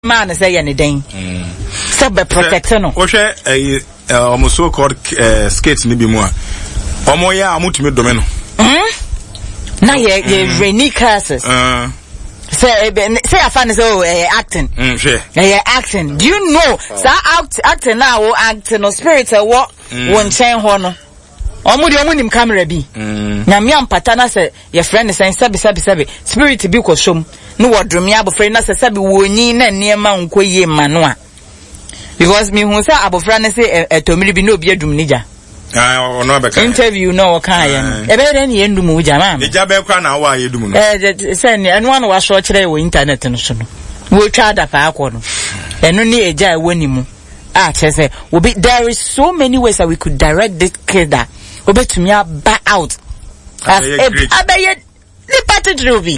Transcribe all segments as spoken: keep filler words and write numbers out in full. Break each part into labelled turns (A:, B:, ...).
A: man say anything. So be protect no.
B: O hwe eh almost so called skates ni bi mu a. Omo ya amutumi dome no.
A: Mhm. Na ye ye rainy curses. Uh say say afan say oh acting.
B: Mm sure.
A: Yeah, acting. Do you know say act acting now acting no spirit e wo won chen ho no. Omo de omo nim camera bi. Na me ampata na say your friend say sabi sabi sabi spirit bi ko som. No wodrome abofra na say sabi woni na niema nkoye ma no a. Because me hu say abofra na say etomiri bi no obi adum nija.
B: Ah, ono abeka.
A: Interview no kan ya. E be den ye ndum uja ma.
B: Eja be kwa na wa ye dum no.
A: Eh say ne eno anu wa so kire wo internet no so no. Wo twa da pa akọ no. Eno ni eja e woni mu. Ah, say we there is so many ways that we could direct this kid that obetumi aba out as a abaye ni party trophy.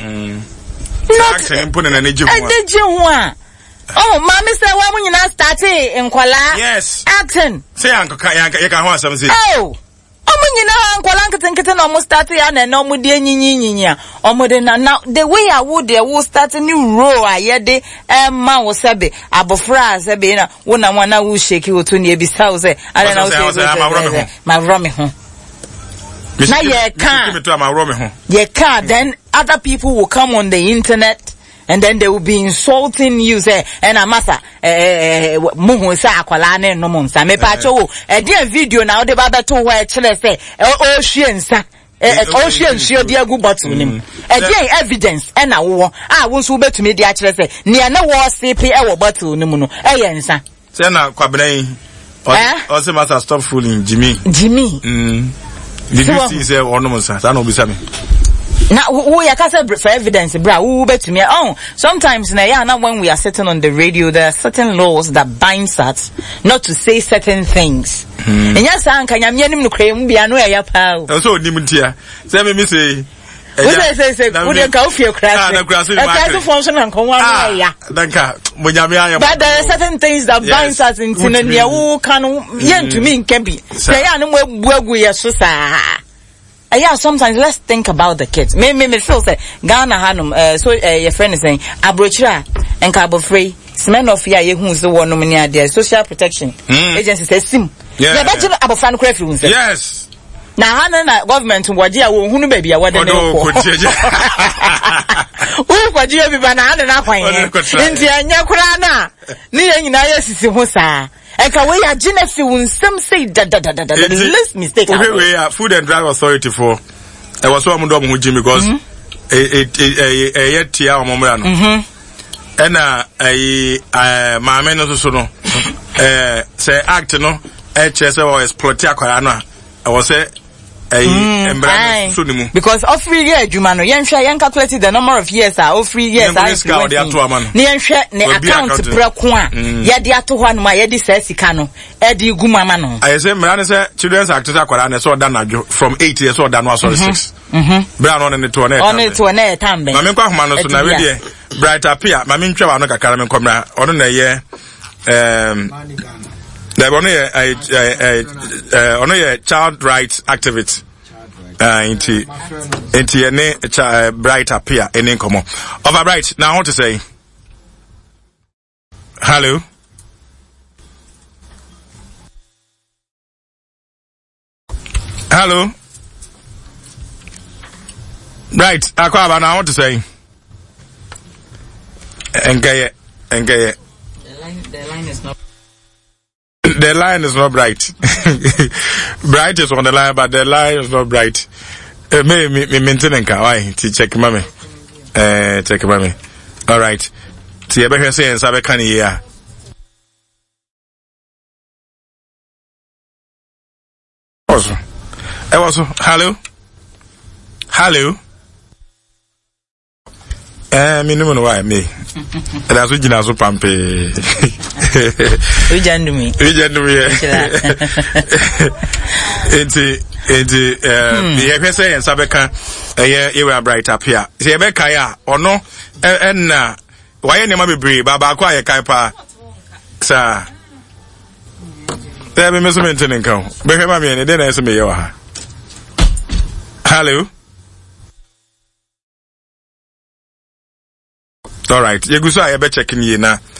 A: Not
B: simple na neje
A: ho. Neje ho a. Oh, mommy say wa mu nyina start enkwala.
B: Yes.
A: Acting.
B: Say anko ye ka ho asem say.
A: Oh. Omu nyina enkwala nketenkete na omu start ya na na omu de nyinyi nyinyi a. Omu de na now the way I would dey wo start new row a ye de eh ma wo sebe abofra sebe na wo na wana wo shake wo to ne ebisa wo say ada na wo say ma wro me ho. Na ye can. Ye can. Then other people will come on the internet and then they will be insulting you. Say, and a massa, eh, muhu sa akwala ne no monsa. Me pa cho, eh, dia video na ode baba to where chile say, oh, she and sa. Oh, she and she dear good bottom him. A day evidence, and I war. I won't so bet to me, dear chile say, near no war C P our bottle no mono. Eh, yensa.
B: Say na kwabene. Also, master stop fooling Jimmy.
A: Jimmy.
B: Mm. Did you see say or no sir? That no be me.
A: Now we are for evidence, bra. Who bet to me? Oh, sometimes na yeah, now when we are sitting on the radio, there are certain laws that binds us not to say certain things. And yes, I can yam yenim no krem bia no ya pa.
B: So nim tia. Say me say
A: we say say say we dey go for crash. Ah, na crash. E try to function and come one ya.
B: Danka, mo nyame ayam.
A: But there are certain things that binds us in Tinelia who can yen to me can be. Say ya no buagu ya so sa. Uh, yeah, sometimes let's think about the kids. Me me me feel say Ghana hanum uh, so uh, your friend is saying abrochira and carbon free semen of ya ye hu so wono me near there social protection mm. agency say sim.
B: Yeah,
A: yeah, but abofra no craft hu say.
B: Yes.
A: Na hana na government waje a wo hunu baby a wade ne ko. Wo kwaje bi ba na hana na kwan ye. Nti anya kura na ne ye nyina ye sisi ho saa. Eka we ya gene fi unsem say da da da da da list mistake.
B: Okay, we are Food and Drug Authority for I was so amundo mu Jimmy because eh eh eh yet tia omomra no. Mhm. Ena eh maame no so no eh say act no eh chese o exploit akwara no I was say
A: Mm, because of free year adwuma no yen hwe yen calculate the number of years are of free years are ne yen hwe ne account preko a ye de ato ho no ye de sa sika no e de gu mama no
B: I say mra ne say children's act akwara na so da na from eight years so da no sorry six mhm bra no ne to na
A: on it to na tambe
B: mama kwa homa no so na we de bright appear mama ntwa wa no kakara me nkomra ono na ye um the one here uh uh uh child rights activist uh into into any uh, bright appear any come on over bright now I want to say hello hello right akwaba now I want to say engage engage
A: the line the line is not
B: the line is not bright. Bright is on the line, but the line is not bright. Uh, me, me, me maintain ka. Why? To check mommy. Uh, check mommy. All right. To you better say and sabe can here. Also, I was hello, hello. Eh, me no know why me. That's what you so pampe.
A: We jandu me.
B: We jandu me. Enti enti eh the person and Sabeka eh you were bright up here. See Rebecca ya or no en na why any ma bebre baba kwa ye kai pa. Sir. There be me so maintain kan. Be hwe ma me ne dey na so me ye wa ha. Hello. All right, you go so I be checking you now.